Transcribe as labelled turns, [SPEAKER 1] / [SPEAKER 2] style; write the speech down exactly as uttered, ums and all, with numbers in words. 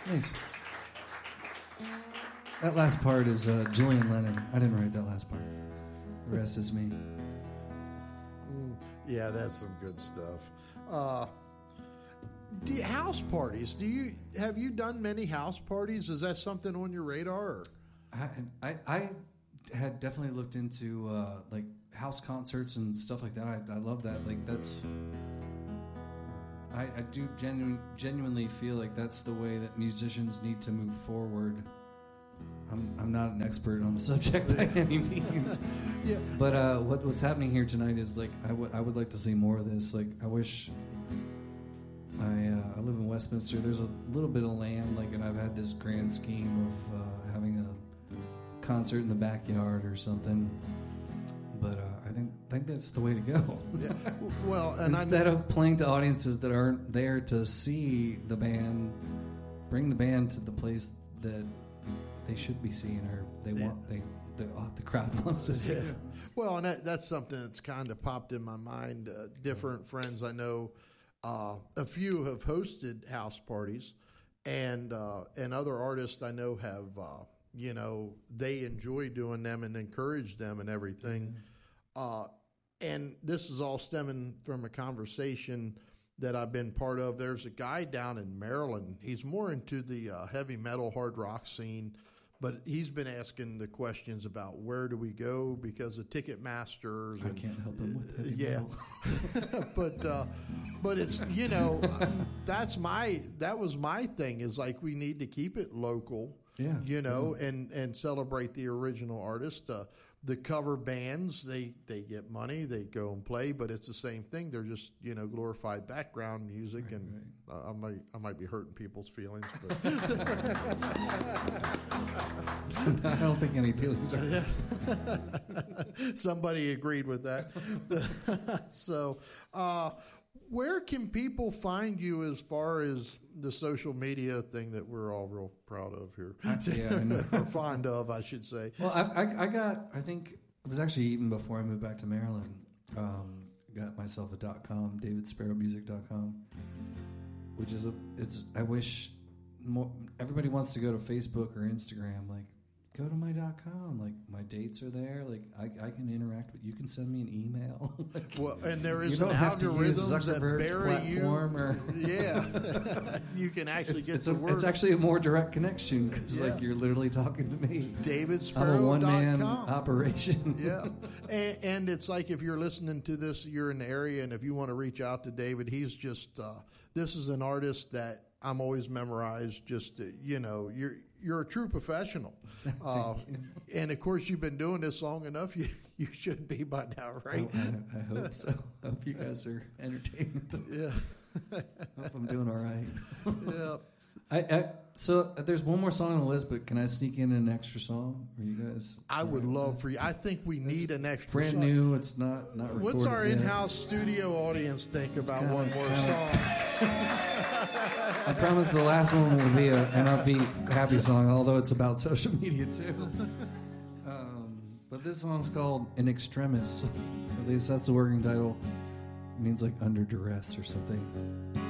[SPEAKER 1] Thanks. That last part is uh, Julian Lennon. I didn't write that last part. The rest is me.
[SPEAKER 2] Mm, yeah, that's some good stuff. Uh, do you, house parties? Do you have you done many house parties? Is that something on your radar? Or?
[SPEAKER 1] I, I I had definitely looked into uh, like house concerts and stuff like that. I, I love that. Like that's. I, I do genu- genuinely feel like that's the way that musicians need to move forward. I'm I'm not an expert on the subject by any means.
[SPEAKER 2] Yeah.
[SPEAKER 1] But uh, what what's happening here tonight is like I, w- I would like to see more of this. Like I wish I uh, I live in Westminster. There's a little bit of land, like, and I've had this grand scheme of uh, having a concert in the backyard or something. But uh, I think think that's the way to go.
[SPEAKER 2] Yeah. Well, and
[SPEAKER 1] instead
[SPEAKER 2] I'm,
[SPEAKER 1] of playing to audiences that aren't there to see the band, bring the band to the place that they should be seeing, or they
[SPEAKER 2] yeah.
[SPEAKER 1] want they the, uh, the crowd wants to see.
[SPEAKER 2] Yeah. Well, and that, that's something that's kind of popped in my mind. Uh, different friends I know, uh, a few have hosted house parties, and uh, and other artists I know have. Uh, you know, they enjoy doing them and encourage them and everything. Mm-hmm. Uh, and this is all stemming from a conversation that I've been part of. There's a guy down in Maryland. He's more into the uh, heavy metal, hard rock scene, but he's been asking the questions about where do we go because of Ticketmasters.
[SPEAKER 1] I
[SPEAKER 2] and,
[SPEAKER 1] can't help him with heavy
[SPEAKER 2] yeah.
[SPEAKER 1] metal.
[SPEAKER 2] but uh, but it's, you know, that's my that was my thing is like we need to keep it local.
[SPEAKER 1] Yeah,
[SPEAKER 2] you know,
[SPEAKER 1] yeah.
[SPEAKER 2] and, and celebrate the original artist. Uh, the cover bands, they, they get money, they go and play, but it's the same thing. They're just, you know, glorified background music, right, and right. Uh, I might I might be hurting people's feelings, but
[SPEAKER 1] I don't think any feelings are.
[SPEAKER 2] Yeah. Somebody agreed with that. So, uh, where can people find you as far as the social media thing that we're all real proud of here?
[SPEAKER 1] Yeah, I know.
[SPEAKER 2] Or fond of, I should say.
[SPEAKER 1] Well, I, I, I got, I think it was actually even before I moved back to Maryland, um, got myself a .com, david sparrow music dot com, which is a, it's, I wish more, everybody wants to go to Facebook or Instagram, like, go to my .com, like my dates are there, like I, I can interact with you, can send me an email. Like,
[SPEAKER 2] well, and there is
[SPEAKER 1] an
[SPEAKER 2] algorithm that bury you.
[SPEAKER 1] Or,
[SPEAKER 2] yeah, you can actually
[SPEAKER 1] it's,
[SPEAKER 2] get
[SPEAKER 1] it's
[SPEAKER 2] the
[SPEAKER 1] a,
[SPEAKER 2] word.
[SPEAKER 1] It's actually a more direct connection because
[SPEAKER 2] yeah.
[SPEAKER 1] like you're literally talking to me.
[SPEAKER 2] david sparrow dot com.
[SPEAKER 1] I'm a one-man operation.
[SPEAKER 2] Yeah, and, and it's like if you're listening to this, you're in the area, and if you want to reach out to David, he's just uh, this is an artist that I'm always memorized. Just uh, you know, you're. You're a true professional. Uh, and, of course, you've been doing this long enough. You you should be by now, right?
[SPEAKER 1] Oh, I, I hope so. I hope you guys are entertained.
[SPEAKER 2] Yeah.
[SPEAKER 1] I hope I'm doing all right.
[SPEAKER 2] Yeah.
[SPEAKER 1] I, I, so uh, there's one more song on the list, but can I sneak in an extra song for you guys?
[SPEAKER 2] I would love for you. I think we need an extra
[SPEAKER 1] brand
[SPEAKER 2] song.
[SPEAKER 1] new. It's not, not recorded
[SPEAKER 2] What's our
[SPEAKER 1] yet.
[SPEAKER 2] in-house studio audience think about
[SPEAKER 1] kinda,
[SPEAKER 2] one more
[SPEAKER 1] kinda,
[SPEAKER 2] song?
[SPEAKER 1] I promise the last one will be a, an upbeat, happy song, although it's about social media too. Um, but this song's called In Extremis. At least that's the working title. It means like under duress or something.